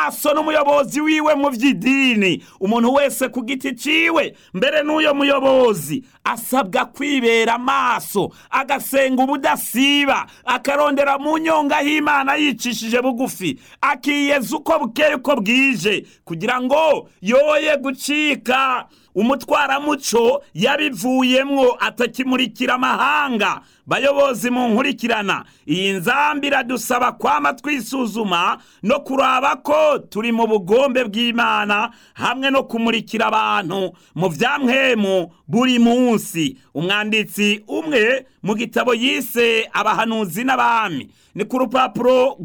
maso n'umuyobozi wiwe mu by'idini. Umuntu wese ku giti ciwe, mbere n'uyo muyobozi, asabwa kwibera maso, agasenga ubudasiba, akarondera mu nyonga y'Imana yicishije bugufi, akiyeza uko bukeye uko bwije, kugira ngo yoye gucika umutwaramuco yabivuyemwo atakimurikira amahanga. Bayobozi mu nkurikirana, iyi nzambi iradusaba kwama twisuzuma no kuraba ko turi mu bugombe bw'Imana, hamwe no kumurikira abantu mu vyamwemu buri munsi. Umwanditsi umwe mu gitabo yise Abahanuzi n'Abami, ni ku rupapuro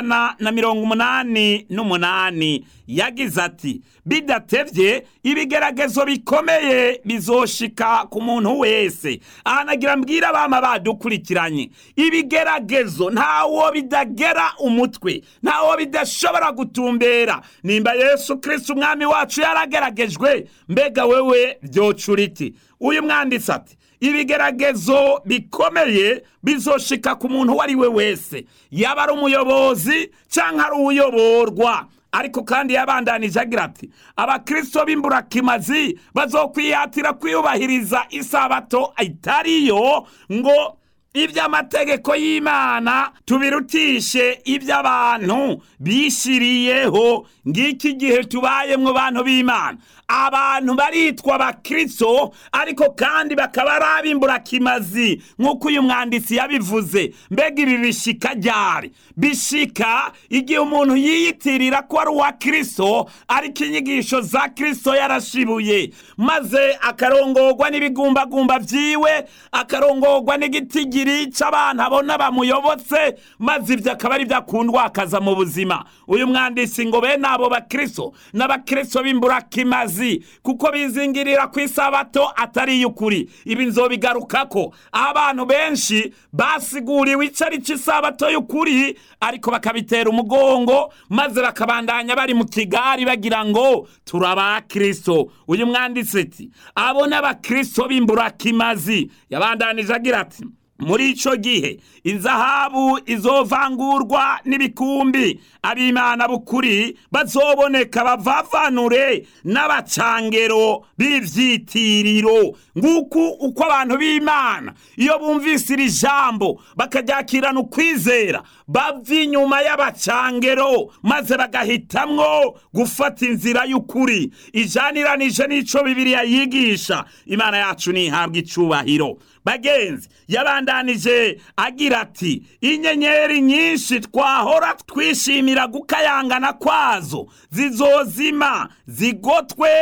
rw'188 yagize ati: bidatevye ibigeragezo bikomeye bizoshika ku muntu wese. Ahanagira mbwira abama badukurikiranye, ibigeragezo ntawo bidagera umutwe, ntawo bidashobora gutumbera. Nimba Yesu Kristo umwami wacu yarageragejwe, mbega wewe vyocura iki? Uyu mwanditsi ati: ibigeragezo bikomeye bizoshika ku muntu uwo ari we wese, yaba ari umuyobozi canke ari uyoborwa. Ariko kandi yabandanije agira ati: abakristo b'imburakimazi bazokwihatira kwiyubahiriza isabato itariyo, ngo iby'amategeko y'Imana tubirutishe iby'abantu bishiriyeho. Ngiki gihe tubayemwo bantu b'Imana, abantu baritwa abakristo ariko kandi bakaba ari ab'imburakimazi, nk'uko uyu mwanditsi yabivuze. Mbega ibi bishika ryari? Bishika igihe umuntu yiyitirira ko ari uwa Kristo, ariko inyigisho za Kristo yarashibuye, maze akarongorwa n'ibigumbagumba vyiwe, akarongorwa n'igitigiri c'abantu abona bamuyobotse, maze ivyo akaba ari vyakundwa akaza mu buzima. Uyu mwanditsi ngo bene abo bakristo n'abakristo b'imburakimazi, kuko bizingirira ku isabato atari y'ukuri. Ibi nzobigarukako. Abantu benshi basiguriwe icari c'isabato y'ukuri, ariko bakabitera umugongo, maze bakabandanya bari mu kigari bagira ngo turaba Kristo. Uyu mwanditsi ati: abo n'abakristo b'imburakimazi. Yabandanije agira ati: muri ico gihe inzahabu izovangurwa n'ibikumbi, ab'Imana bukuri bazoboneka bavavanure n'abacangero b'ivyitiriro. Nguku uko abantu b'Imana iyo bumvise iri jambo bakaryakirana ukwizera, bava inyuma y'abacangero, maze bagahitamwo gufata inzira y'ukuri ijaniranije n'ico Bibiliya yigisha. Imana yacu nihabwa icubahiro. Bagenzi, yabandanije agira ati: inyenyeri nyinshi twahora twishimira gukayangana kwazo zizozima, zigotwe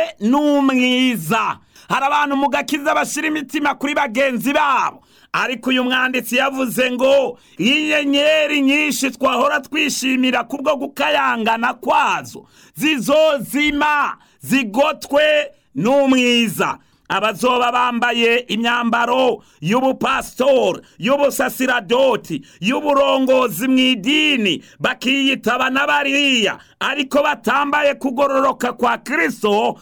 n'umwiza. Hari abantu mu gakiza bashira imitima kuri bagenzi babo, ariko uyu mwanditsi yavuze ngo inyenyeri nyinshi twahora twishimira kubwo gukayangana kwazo zizozima, zigotwe n'umwiza. Abazoba bambaye imyambaro y'ubupastori, y'ubusasiradoti, y'uburongozi mw'idini, bakiyitaba n'abariya, ariko batambaye kugororoka kwa Kristo,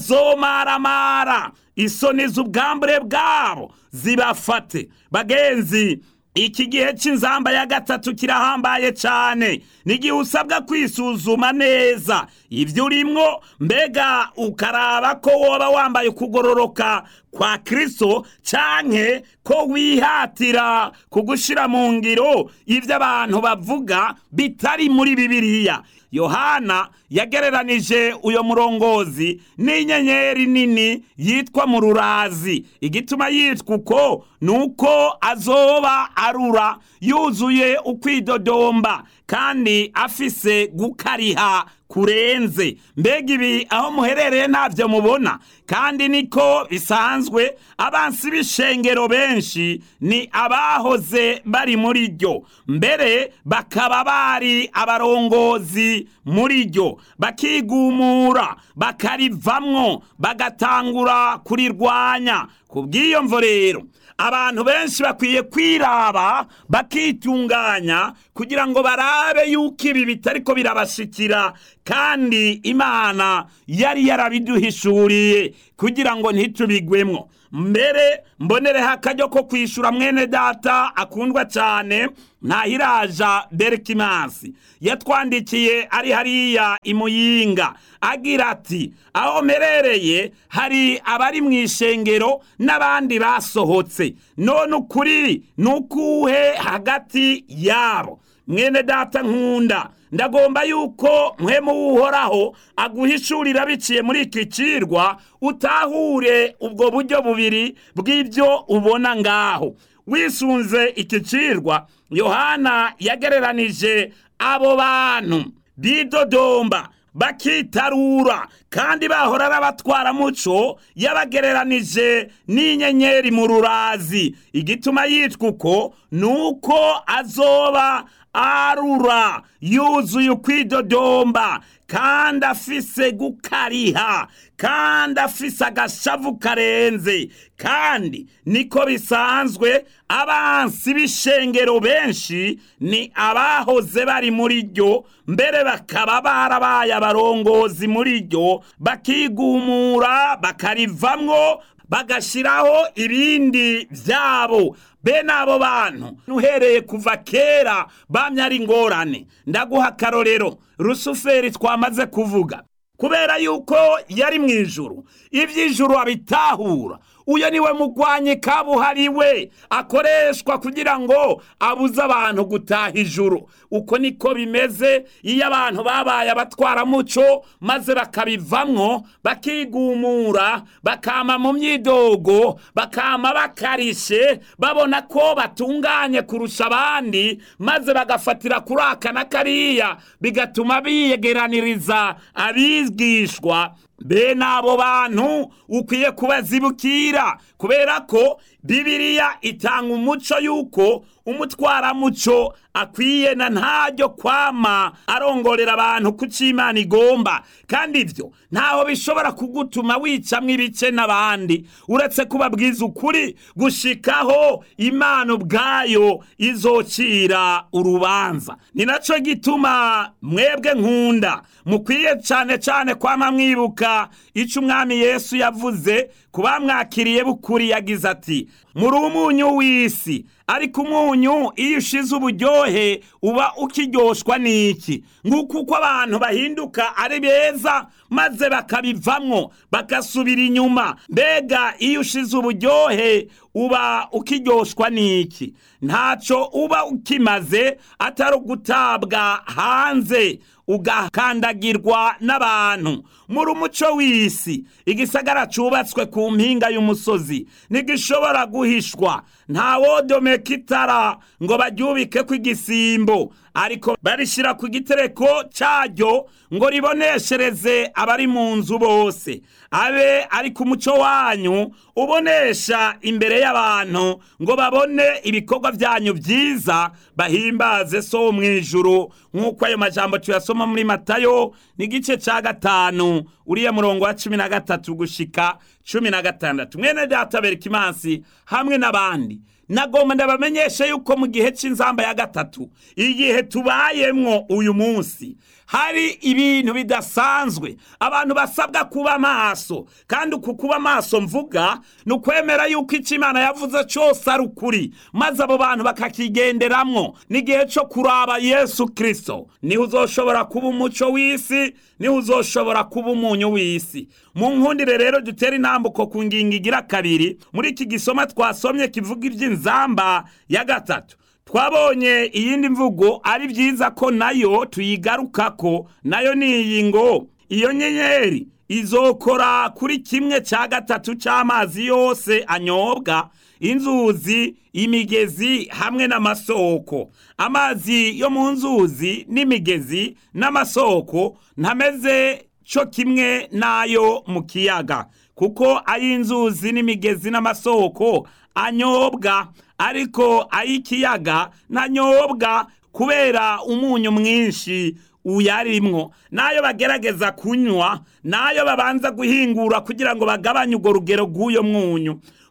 bazomaramara, isoni z'ubwambure bwabo zibafate. Bagenzi, iki gihe c'inzamba ya gatatu kirahambaye cane. Nigihe usabwa kwisuzuma neza ivyo urimwo, mbega ukaraba ko woba wambaye kugororoka kwa Kristo, canke ko wihatira kugushira mu ngiro ivyo abantu bavuga bitari muri Bibiliya. Yohana yagereranije uyo murongozi n'inyenyeri nini yitwa mu rurazi. Igituma yitwa uko nuko azoba arura, yuzuye ukwidodomba, kandi afise gukariha kurenze. Mbega ibi aho muherereye ntavyo mubona? Kandi niko bisanzwe. Abansi b'ishengero benshi ni abahoze bari muri ryo, mbere bakaba bari abarongozi muri ryo, bakigumura bakarivamwo, bagatangura kurirwanya. Kubw'iyo mvo rero abantu benshi bakwiye kwiraba bakitunganya, kugira ngo barabe yuko ibi bitariko birabashikira, kandi Imana yari yarabiduhishuriye kugira ngo ntitubigwemwo. Mbere mbonereho akaryo ko kwishura mwene data akundwa cyane Ntahiraja Berkimansi, yatwandikiye ari hariya i Muyinga agira ati, aho merereye hari abari mu ishengero n'abandi basohotse, none ukuri nukuhe hagati yabo? Mwene data nkunda, ndagomba yuko mpwemu uhoraho aguhishurira biciye muri iki cirwa, utahure ubwo buryo bubiri bw'ibyo ubona ngaho. Wisunze iki cirwa, Yohana yagereranije abo bantu bidodomba bakitarura kandi bahora arabatwara muco, yabagereranije n'inyenyeri mu rurazi. Igituma yitwa uko nuko azoba arura yuzuye ukwidodomba kandi afise gukariha kandi afise agashavu karenze. Kandi niko bisanzwe, abansi b'ishengero benshi ni abahoze bari muri ryo, mbere bakaba barabaye abarongozi muri ryo, bakigumura bakarivamwo bagashiraho ibindi vyabo. Bene abo bantu uhereye kuva kera bamye ari ingorane. Ndaguha akarorero Rusuferi twamaze kuvuga, kubera yuko yari mu ijuru, iby'ijuru abitahura. Uyo niwe mugwanyi kabuhariwe akoreshwa kugira ngo abuze abantu gutaha ijuru. Uko niko bimeze iyo abantu babaye abatwara muco maze bakabivamwo, bakigumura, bakama mu myidogo, bakama bakarishe, babona ko batunganye kurusha abandi, maze bagafatira kuri aka na kariya, bigatuma biyegeraniriza abigishwa. Bene abo bantu ukwiye kubazibukira, kubera ko Bibiliya itanga umuco yuko umutwara muco akwiye na ntaryo kwama arongorera abantu ku c'Imana igomba. Kandi ivyo ntaho bishobora kugutuma wicamwo ibice n'abandi, uretse kubabwiza ukuri gushikaho Imana ubwayo izocira urubanza. Ni naco gituma mwebwe nkunda mukwiye cane cane kwama mwibuka ico Umwami Yesu yavuze kubamwakiriye bukuri. Yagize ati, muri umunyu w'isi, ariko umunyu iyo ushize uburyohe uba ukiryoshwa n'iki? Nguko uko abantu bahinduka ari beza maze bakabivamwo bagasubira inyuma. Mbega iyo ushize uburyohe uba ukiryoshwa n'iki? Ntaco uba ukimaze atari ugutabwa hanze ugakandagirwa n'abantu. Muri umuco w'isi, igisagara cubatswe ku mpinga y'umusozi ntigishobora guhishwa. Nta wodomeka itara ngo baryubike kw'igisimbo, ariko barishira ku gitereko caryo ngo riboneshereze abari mu nzu bose. Abe ari ku muco wanyu ubonesha imbere y'abantu, ngo babone ibikorwa vyanyu vyiza, bahimbaze So wo mw'ijuru. Nk'uko ayo majambo tuyasoma muri Matayo n'igice ca 5 uriya murongo wa 13 gushika 16. Mwene data Berkimansi hamwe n'abandi, nagomba ndabamenyeshe yuko mu gihe c'inzamba ya gatatu, igihe tubayemwo uyu munsi, hari ibintu bidasanzwe abantu basabwa kuba maso. Kandi uku kuba maso mvuga nukwemera yuko ico Imana yavuze cose ari ukuri, maze abo bantu bakakigenderamwo. N'igihe co kuraba Yesu Kristo, niho uzoshobora kuba umuco w'isi, niho uzoshobora kuba umunyu w'isi. Mu nkundire rero dutera intambuko ku ngingo igira kabiri muri iki gisoma twasomye kivuga ivy'inzamba ya gatatu. Twabonye iyindi mvugo ari vyiza ko nayo tuyigarukako, nayo ni iyi ngo, iyo nyenyeri izokora kuri 1/3 c'amazi yose anyobwa, inzuzi, imigezi hamwe n'amasoko. Amazi yo mu nzuzi n'imigezi n'amasoko ntameze co kimwe nayo mu kiyaga, kuko ay'inzuzi n'imigezi n'amasoko anyobwa, ariko ay'ikiyaga ntanyobwa kubera umunyu mwinshi uyarimwo. Nayo bagerageza kunywa, nayo babanza guhingura kugira ngo bagabanye urwo rugero rw'uyo mwunyu.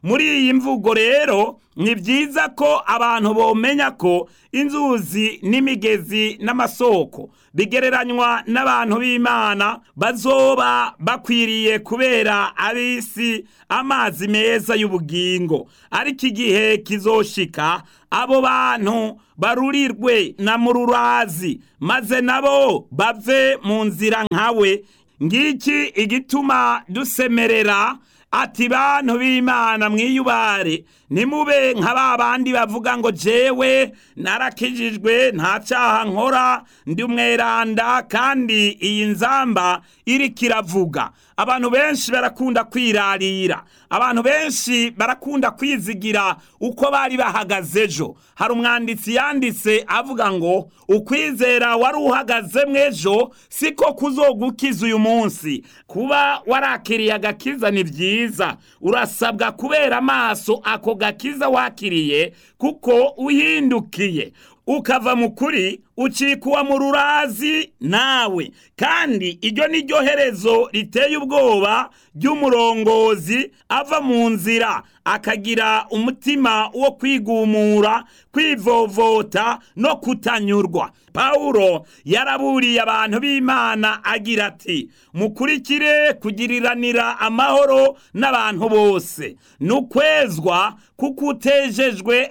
muri iyi mvugo rero ni byiza ko abantu bomenya ko inzuzi n'imigezi n'amasoko bigereranywa n'abantu b'Imana bazoba bakwiriye kubera ab'isi amazi meza y'ubugingo. Ariko igihe kizoshika abo bantu barurirwe na mururazi, maze nabo bave mu nzira nkawe. Ngiki igituma dusemerera ati bantu b'Imana mwiyubare, nimube nka ba bandi bavuga ngo jewe narakijijwe nta cyaha nkora, ndi umweranda kandi iyi nzamba iriko iravuga. Abantu benshi barakunda kwirarira, abantu benshi barakunda kwizigira uko bari bahagaze ejo. Hari umwanditsi yanditse avuga ngo ukwizera wari uhagaze mwejo siko kuzogukiza uyu munsi. Kuba warakiriye agakiza ni byiza, urasabwa kubera amaso ako gakiza wakiriye, kuko uhindukiye ukava mu kuri ucikuwa mu rurazi nawe. Kandi iryo ni ryo herezo riteye ubwoba ry'umurongozi ava mu nzira akagira umutima wo kwigumura, kwivovota no kutanyurwa. Pawulo yaraburiye abantu b'Imana agira ati mukurikire kugiriranira amahoro n'abantu bose, n'ukwezwa kuko utejejwe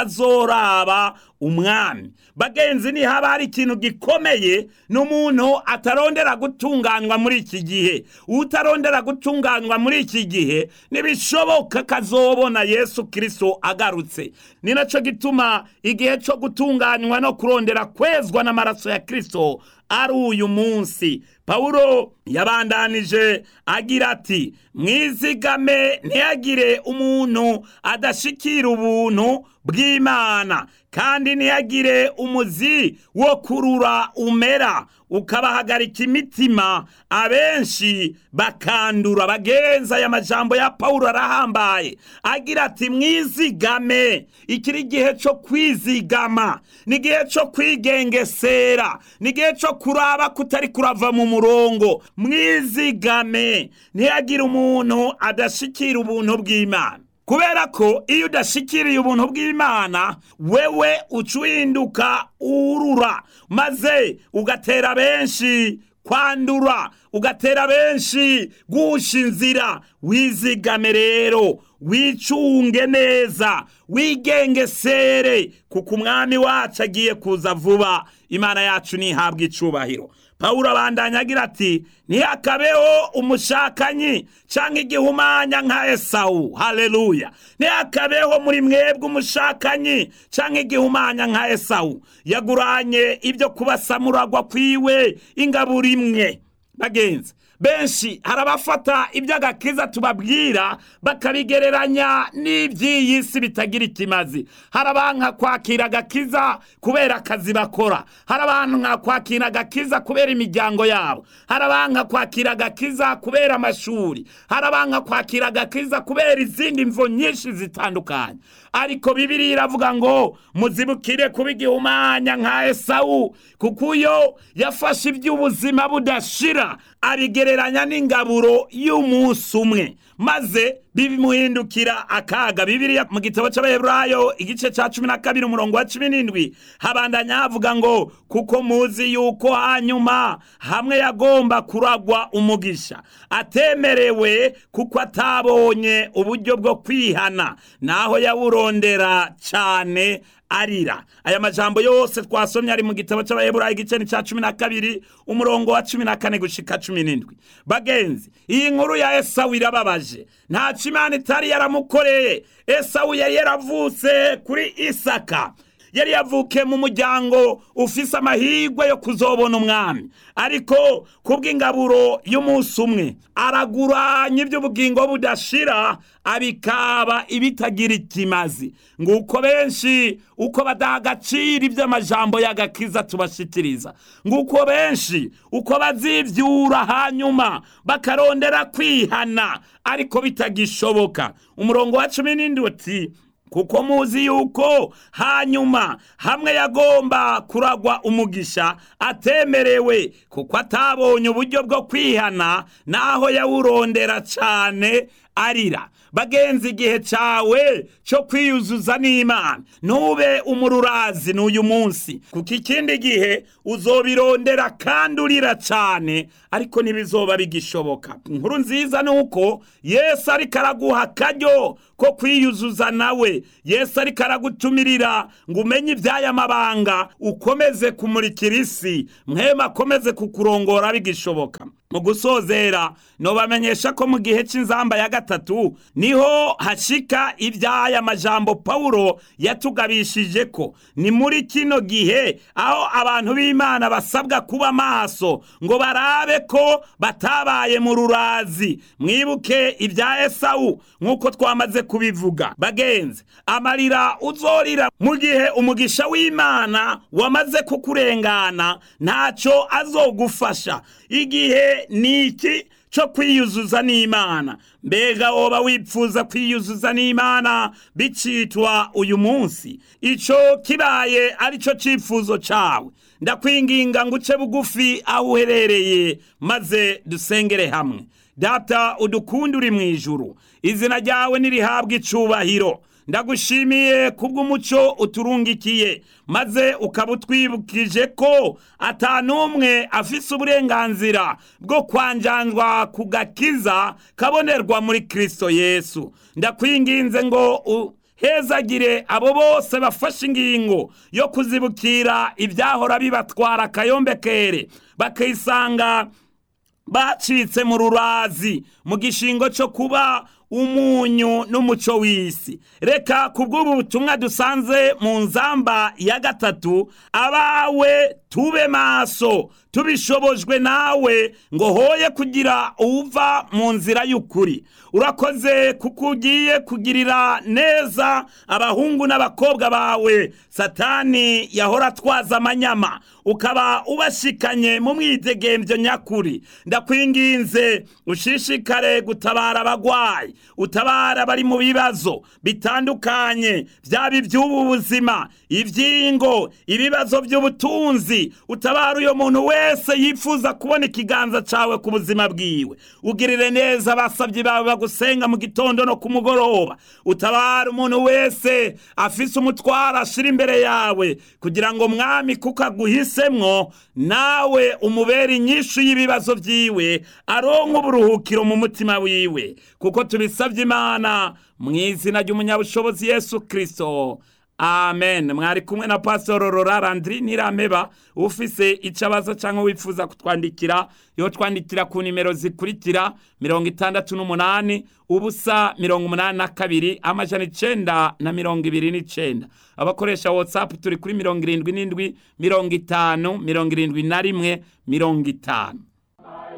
atazoraba umwami. Bagenzi, ni haba hari ikintu gikomeye n'umuntu atarondera gutunganywa muri iki gihe. Utarondera gutunganywa muri iki gihe nibishoboka kazobona Yesu Kristo agarutse. Ni naco gituma igihe cyo gutunganywa no kurondera kwezwa n'amaraso ya Kristo ari uyu munsi. Pawulo yabandanije agira ati mwizigame ntihagire umuntu adashikira ubuntu bw'Imana, kandi ntihagire umuzi wo kurura umera ukabahagarika imitima, abenshi bakandura. Bagenza aya majambo ya Pawulo arahambaye agira ati mwizigame. Ikiri gihe cyo kwizigama, ni gihe cyo kwigengesera, ni gihe cyo kuraba kutari kurava mu murongo. Mwizigame ntihagire umuntu adashikira ubuntu bw'Imana, kubera ko iyo udashikiriye ubuntu bw'Imana wewe ucuhinduka urura, maze ugatera benshi kwandura, ugatera benshi guhusha inzira. Wizigame rero, wicunge neza, wigengesere, kuko umwami wacu agiye kuza vuba. Imana yacu nihabwa icubahiro. Pawulo abandanya agira ati ntihakabeho umushakanyi canke igihumanya nka Esawu. Haleluya! Ntihakabeho muri mwebwe umushakanyi canke igihumanya nka Esawu, yaguranye ibyo kubasamuragwa kwiwe ingaburo imwe. Bagenzi, benshi harabafata iby'agakiza tubabwira bakabigereranya n'iby'iyi si bitagira ikimazi. Harabanka kwakira agakiza kubera akazi bakora, harabanka kwakira agakiza kubera imiryango yabo, harabanka kwakira agakiza kubera amashuri, harabanka kwakira agakiza kubera izindi mvo nyinshi zitandukanye. Ariko Bibiliya iravuga ngo muzibukire kuba igihumanya nka Esawu, kuko uyo yafashe iby'ubuzima budashira abigereranya n'ingaburo y'umunsi umwe, maze bibimuhindukira akaga. Bibiliya mu gitabo cy'Abaheburayo igice cya 12 umurongo wa 17 habandanya havuga ngo kuko muzi yuko hanyuma hamwe yagomba kuragwa umugisha atemerewe, kuko atabonye uburyo bwo kwihana, naho yawurondera cyane arira. Aya majambo yose twasomye ari mu gitabo cy'Abaheburayo igice cya 12 umurongo wa 14 gushika 17. Bagenzi, iyi nkuru ya Esawu irababaje. Nta Imana itari yaramukoreye. Esawu yari yaravutse kuri Isaka, yari yavuke mu muryango ufise amahirwe yo kuzobona umwami, ariko kubw'ingaburo y'umunsi umwe araguranya iby'ubugingo budashira abikaba ibitagira ikimazi. Nguko benshi uko badaha agaciro iby'amajambo y'agakiza tubashikiriza, nguko benshi uko bazivyura hanyuma bakarondera kwihana ariko bitagishoboka. Umurongo wa 17 ati kuko muzi yuko hanyuma hamwe yagomba kuragwa umugisha atemerewe, kuko atabonye uburyo bwo kwihana, naho yawurondera cyane arira. Bagenzi, igihe cawe cyo kwiyuzuza n'Imana ntube umururazi n'uyu munsi, kuko ikindi gihe uzobirondera kandi urira cane, ariko ntibizoba bigishoboka. Inkuru nziza nuko Yesu ariko araguha akaryo ko kwiyuzuza nawe. Yesu ariko aragutumirira ngo umenye iby'aya mabanga, ukomeze kumurikira isi, mwema akomeze kukurongora bigishoboka. Mu gusozera nobamenyesha ko mu gihe c'inzamba ya gatatu niho hashika iby'aya majambo Pawulo yatugabishije ko ni muri kino gihe aho abantu b'Imana basabwa kuba maso ngo barabe ko batabaye mu rurazi. Mwibuke ibya Esawu nk'uko twamaze kubivuga. Bagenzi, amarira uzorira mu gihe umugisha w'Imana wamaze kukurengana ntaco azogufasha. Igihe niki cyo kwiyuzuza n'Imana. Mbega woba wipfuza kwiyuzuza n'Imana bicitwa uyu munsi? Ico kibaye ari cyo cifuzo cawe, ndakwinginga ngo uce bugufi aho uherereye maze dusengere hamwe. Data udukunda uri mu ijuru, izina ryawe nirihabwa icubahiro. Ndagushimiye kubw'umuco uturungikiye, maze ukabutwibukije ko atanumwe afise uburenganzira bwo kwanjanjwa ku gakiza kabonerwa muri Kristo Yesu. Ndakwinginze ngo hezagire abo bose bafashe ingingo yo kuzibukira ibyahora bibatwara akayombekere, bakisanga bacitse mu rurazi mu gishingo cyo kuba umunyu n'umuco w'isi. Reka kubw'ubu butumwa dusanze mu nzamba ya gatatu, abawe tube maso tubishobojwe nawe, ngo hoye kugira uva mu nzira y'ukuri. Urakoze kuko ugiye kugirira neza abahungu n'abakobwa bawe Satani yahora atwaza amanyama, ukaba ubashikanye mu mwidegemvyo nyakuri. Ndakwinginze ushishikare gutabara abagwayi, utabara bari mu bibazo bitandukanye, byaba iby'ubu buzima, iby'ingo, ibibazo by'ubutunzi. Utabara uyo muntu wese yifuza kubona ikiganza cawe ku buzima bwiwe. Ugirire neza abasavyi bawe bagusenga mu gitondo no ku mugoroba. Utabara umuntu wese afise umutwaro ashira imbere yawe, kugira ngo Mwami kuko aguhisemwo nawe umubere inyishu y'ibibazo vyiwe, aronke uburuhukiro mu mutima wiwe, kuko tubisavye Imana mu izina ry'umunyabushobozi Yesu Kristo. Amen. Mwari kumwe na Pastor Aurora Landry Ntirameba. Ufise icabazo canke wifuza kutwandikira, yo twandikira ku nimero zikurikira: 68 ubusa 82 amajana 929. Abakoresha WhatsApp turi kuri 77 50 71 50.